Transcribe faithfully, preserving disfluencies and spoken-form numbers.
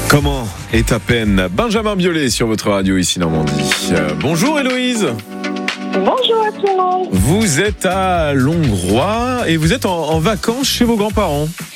Comment est à peine Benjamin Biolay sur votre radio ici Normandie. Euh, bonjour Héloïse. Bonjour à tout le monde. Vous êtes à Longroy et vous êtes en, en vacances chez vos grands-parents.